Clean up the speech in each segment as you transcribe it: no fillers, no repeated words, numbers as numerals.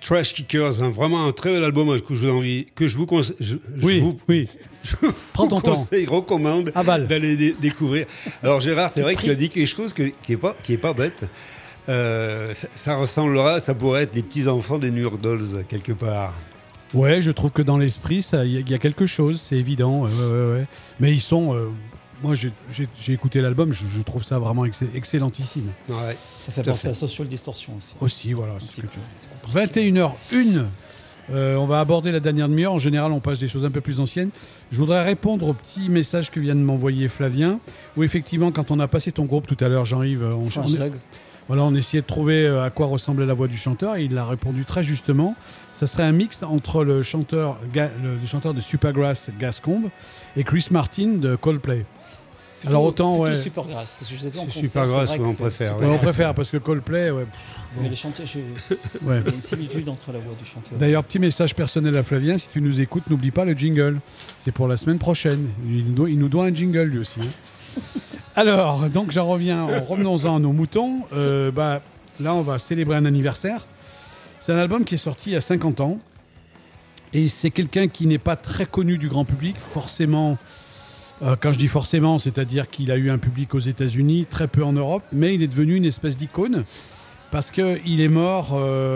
Trash Kickers, vraiment un très bel album que je vous conseille. Prends ton temps. Recommande d'aller découvrir. Alors Gérard, c'est vrai que tu as dit quelque chose qui est pas bête. Ça pourrait être les petits enfants des New York Dolls quelque part. Ouais, je trouve que dans l'esprit, il y a quelque chose, c'est évident. Ouais. Mais ils sont. Moi, j'ai écouté l'album, je trouve ça vraiment excellentissime. Ouais, ça fait penser à Social Distortion aussi. Aussi, voilà. 21h01. On va aborder la dernière demi-heure. En général, on passe des choses un peu plus anciennes. Je voudrais répondre au petit message que vient de m'envoyer Flavien, où effectivement, quand on a passé ton groupe tout à l'heure, Jean-Yves, on essayait de trouver à quoi ressemblait la voix du chanteur, et il a répondu très justement. Ça serait un mix entre le chanteur de Supergrass, Gascombe, et Chris Martin de Coldplay. Alors autant Supergrass, parce que je sais pas en concert, Supergrass, on préfère. On préfère parce que Coldplay, mais les chanteurs, il y a une similitude entre la voix du chanteur. D'ailleurs, petit message personnel à Flavien, si tu nous écoutes, n'oublie pas le jingle. C'est pour la semaine prochaine. Il nous doit un jingle lui aussi. Alors, donc revenons-en à nos moutons. Là, on va célébrer un anniversaire. C'est un album qui est sorti il y a 50 ans. Et c'est quelqu'un qui n'est pas très connu du grand public, forcément. Quand je dis forcément, c'est-à-dire qu'il a eu un public aux États-Unis, très peu en Europe, mais il est devenu une espèce d'icône parce qu'il est mort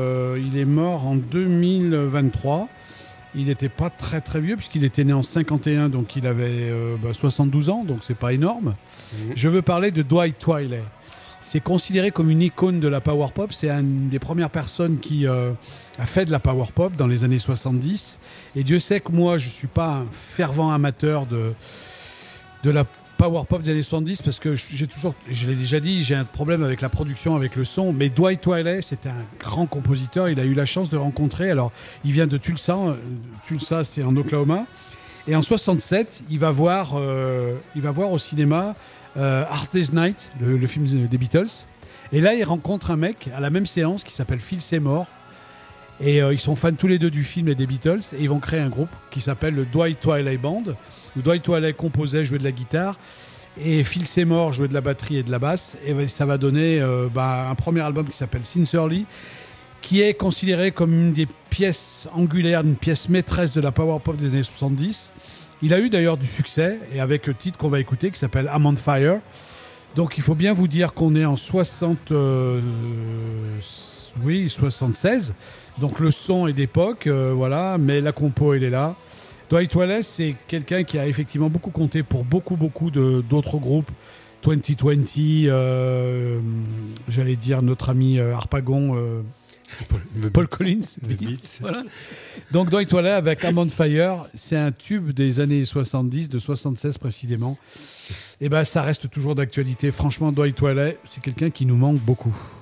en 2023. Il n'était pas très très vieux puisqu'il était né en 51, donc il avait 72 ans, donc c'est pas énorme. Je veux parler de Dwight Twilley. C'est considéré comme une icône de la power pop. C'est une des premières personnes qui a fait de la power pop dans les années 70. Et Dieu sait que moi, je suis pas un fervent amateur de la power pop des années 70 parce que je l'ai déjà dit, j'ai un problème avec la production, avec le son. Mais Dwight Twilley, c'était un grand compositeur. Il a eu la chance de rencontrer. Alors, il vient de Tulsa. Tulsa, c'est en Oklahoma. Et en 67, il va voir au cinéma Hard Day's Night, le film des Beatles. Et là, il rencontre un mec à la même séance qui s'appelle Phil Seymour. Et ils sont fans tous les deux du film et des Beatles. Et ils vont créer un groupe qui s'appelle le Dwight Twilley Band, où Dwight Twilley composait, jouait de la guitare. Et Phil Seymour jouait de la batterie et de la basse. Et ça va donner un premier album qui s'appelle Sincerely, qui est considéré comme une des pièces angulaires, une pièce maîtresse de la power pop des années 70. Il a eu d'ailleurs du succès, et avec le titre qu'on va écouter qui s'appelle I'm on Fire. Donc il faut bien vous dire qu'on est en 76. Donc le son est d'époque, mais la compo elle est là. Dwight Twilley, c'est quelqu'un qui a effectivement beaucoup compté pour beaucoup d'autres groupes. 2020, j'allais dire notre ami Harpagon, Paul Collins, Beats. Voilà. Donc Dwight Twilley avec I'm on Fire, c'est un tube des années 70, de 76 précisément. Et ça reste toujours d'actualité. Franchement, Dwight Twilley, c'est quelqu'un qui nous manque beaucoup.